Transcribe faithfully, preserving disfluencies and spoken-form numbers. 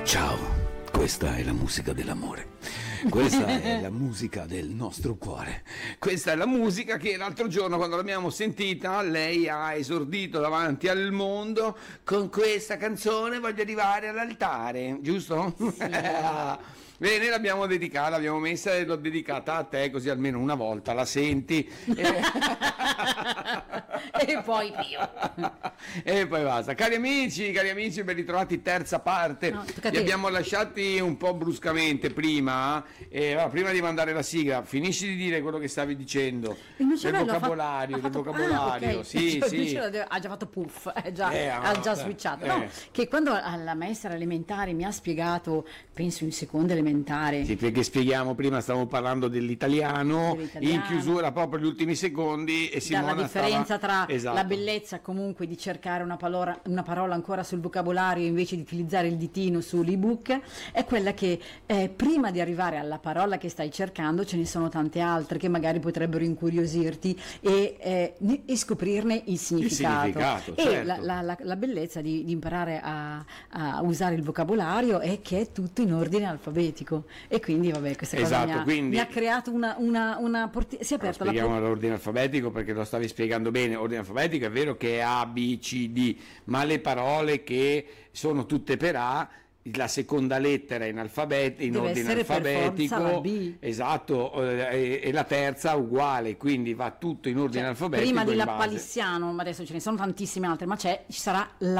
Ciao, questa è la musica dell'amore. Questa è la musica del nostro cuore. Questa è la musica che l'altro giorno, quando l'abbiamo sentita, lei ha esordito davanti al mondo con questa canzone: voglio arrivare all'altare, giusto? Sì. Bene, l'abbiamo dedicata, l'abbiamo messa e l'ho dedicata a te, così almeno una volta la senti. E, e poi Dio. E poi basta. Cari amici, cari amici, ben ritrovati, terza parte. No, Li abbiamo lasciati un po' bruscamente prima. E, allora, prima di mandare la sigla, finisci di dire quello che stavi dicendo. Il mio del vocabolario, fatto, del vocabolario. Ah, okay. Sì, cioè, sì. Ha già fatto puff, è già, eh, ha già eh, switchato. eh. No, che quando alla maestra elementare mi ha spiegato, penso in seconda elementare. Sì, perché spieghiamo, prima stavamo parlando dell'italiano, dell'italiano. In chiusura proprio gli ultimi secondi e Simona dalla differenza stava... tra esatto. la bellezza comunque di cercare una parola, una parola ancora sul vocabolario invece di utilizzare il ditino sull'ebook è quella che eh, prima di arrivare alla parola che stai cercando ce ne sono tante altre che magari potrebbero incuriosirti e, eh, e scoprirne il significato, il significato e certo. la, la, la, la bellezza di, di imparare a, a usare il vocabolario è che è tutto in ordine alfabetico. E quindi vabbè, questa cosa esatto, mi, ha, quindi, mi ha creato una, una, una porti- si è aperta la spieghiamo la por- l'ordine alfabetico perché lo stavi spiegando bene. Ordine alfabetico è vero che è A, B, C, D, ma le parole che sono tutte per A, la seconda lettera in, alfabet- in deve ordine essere alfabetico, per forza la B. esatto, e, e la terza uguale, quindi va tutto in ordine cioè, alfabetico. prima di in la base. Palissiano, ma adesso ce ne sono tantissime altre, ma c'è, ci sarà la